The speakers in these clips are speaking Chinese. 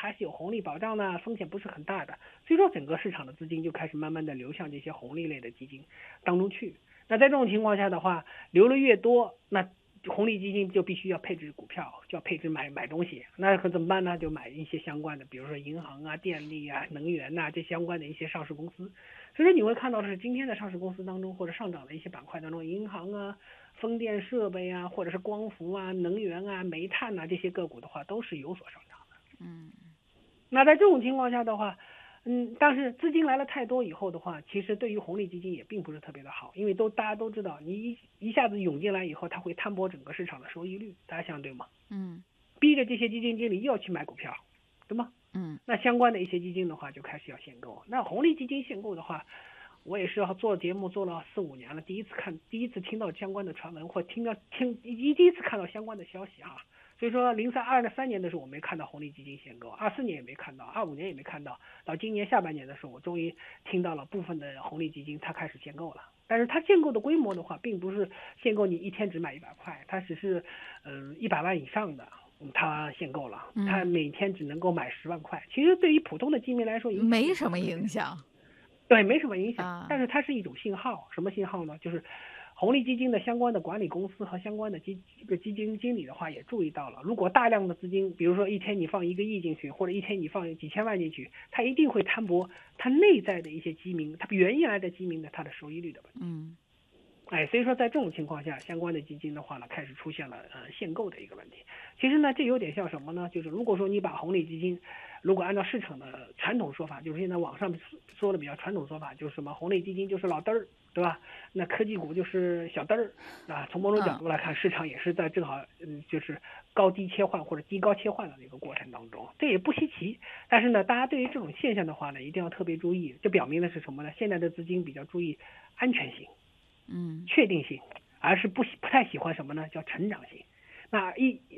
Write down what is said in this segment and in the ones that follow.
还是有红利保障呢，风险不是很大的，所以说整个市场的资金就开始慢慢的流向这些红利类的基金当中去。那在这种情况下的话，流的越多，那红利基金就必须要配置股票，就要配置买东西，那可怎么办呢？就买一些相关的，比如说银行啊、电力啊、能源呐、这相关的一些上市公司。所以说你会看到是今天的上市公司当中或者上涨的一些板块当中，银行啊、风电设备啊，或者是光伏啊、能源啊、煤炭啊这些个股的话，都是有所上涨的。那在这种情况下的话，但是资金来了太多以后的话，其实对于红利基金也并不是特别的好，因为大家都知道，你一下子涌进来以后，它会摊薄整个市场的收益率，大家想对吗？逼着这些基金经理又要去买股票，对吗？那相关的一些基金的话就开始要限购。那红利基金限购的话，我也是要做节目做了4-5年了，第一次听到相关的传闻，或第一次看到相关的消息哈。所以说2023年的时候我没看到红利基金限购，24年也没看到，25年也没看到，到今年下半年的时候，我终于听到了部分的红利基金它开始限购了。但是它限购的规模的话，并不是限购你一天只买100块，它只是100万以上的它限购了，它每天只能够买10万块。其实对于普通的基民来说， 没什么影响。 对，没什么影响，但是它是一种信号。什么信号呢？就是红利基金的相关的管理公司和相关的基金经理的话也注意到了，如果大量的资金，比如说一天你放1个亿进去，或者一天你放几千万进去，它一定会摊薄它内在的一些基民，它原来的基民的它的收益率的问题。所以说在这种情况下，相关的基金的话呢，开始出现了限购的一个问题。其实呢，这有点像什么呢？就是如果说你把红利基金，如果按照市场的传统说法，就是现在网上说的比较传统说法，就是什么红利基金就是老嘚儿，对吧？那科技股就是小嘚儿啊。从某种角度来看，市场也是在正好就是高低切换或者低高切换的那个过程当中，这也不稀奇。但是呢，大家对于这种现象的话呢，一定要特别注意。这表明的是什么呢？现在的资金比较注意安全性。确定性，而是不太喜欢什么呢？叫成长性。那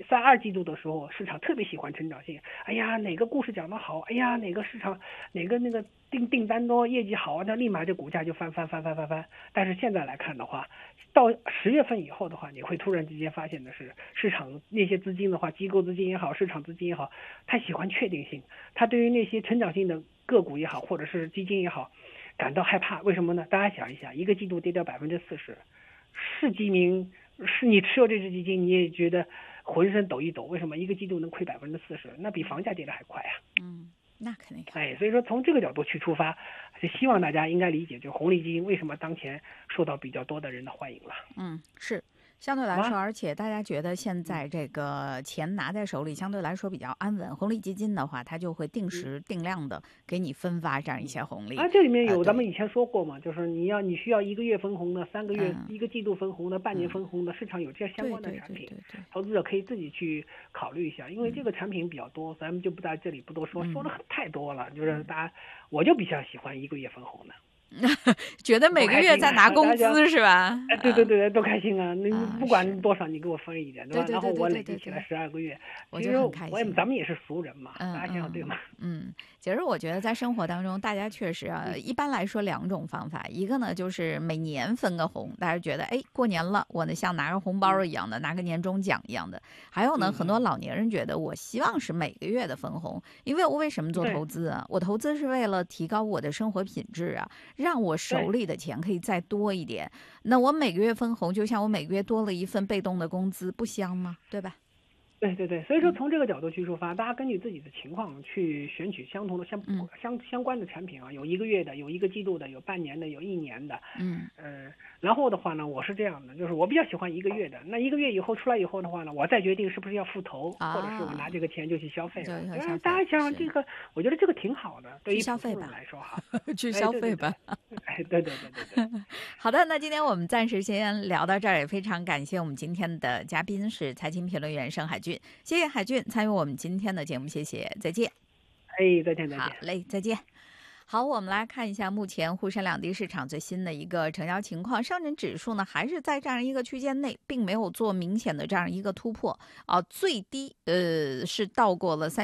2季度的时候，市场特别喜欢成长性。哎呀，哪个故事讲得好，哎呀，哪个市场哪个那个订单多，业绩好啊，那立马这股价就翻。但是现在来看的话，到10月份以后的话，你会突然之间发现的是，市场那些资金的话，机构资金也好，市场资金也好，他喜欢确定性，他对于那些成长性的个股也好，或者是基金也好，感到害怕。为什么呢？大家想一想，1个季度跌掉40%，是基民，是你持有这只基金，你也觉得浑身抖一抖。为什么1个季度能亏40%？那比房价跌得还快啊！ 那肯定。 所以说从这个角度去出发，就希望大家应该理解，就红利基金为什么当前受到比较多的人的欢迎了。 是。相对来说，而且大家觉得现在这个钱拿在手里相对来说比较安稳。红利基金的话，它就会定时定量的给你分发这样一些红利。 这里面有咱们以前说过嘛，就是你需要1个月分红的、3个月、1个季度分红的、半年分红的，市场有这相关的产品，投资者可以自己去考虑一下。因为这个产品比较多，咱们就不在这里不多说，说的太多了。就是我就比较喜欢1个月分红的。 觉得每个月在拿工资是吧？ 对，多开心啊！你不管多少，你给我分一点，对吧？然后我累积起来12个月， 我就很开心。 咱们也是俗人嘛，大家想想对吗？ 其实我觉得在生活当中，大家确实一般来说2种方法，一个呢就是每年分个红，大家觉得过年了，我呢像拿个红包一样的，拿个年终奖一样的。还有呢，很多老年人觉得我希望是每个月的分红，因为我为什么做投资啊？我投资是为了提高我的生活品质啊，让我手里的钱可以再多一点。那我每个月分红，就像我每个月多了一份被动的工资，不香吗？对吧？ 对，所以说从这个角度去出发，大家根据自己的情况去选取相同的相关的产品啊，有1个月的，有1个季度的，有半年的，有1年的。然后的话呢，我是这样的，就是我比较喜欢1个月的。那1个月以后出来以后的话呢，我再决定是不是要复投，或者是我拿这个钱就去消费了。大家想想这个，我觉得这个挺好的，对于普通人来说哈， 去消费吧。 对。 好的，那今天我们暂时先聊到这儿，也非常感谢我们今天的嘉宾是财经评论员盛海俊，谢谢海俊参与我们今天的节目，谢谢，再见。 再见。 好嘞，再见。好，我们来看一下目前沪深两地市场最新的一个成交情况。上证指数呢还是在这样一个区间内，并没有做明显的这样一个突破最低是到过了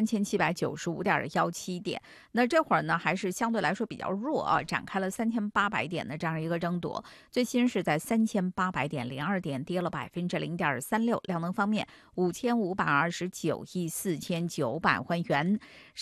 3795.17点。那这会儿呢还是相对来说比较弱展开了3800点的这样一个争夺。最新是在3800.02点，跌了0.36%。量能方面，5529亿4900万元。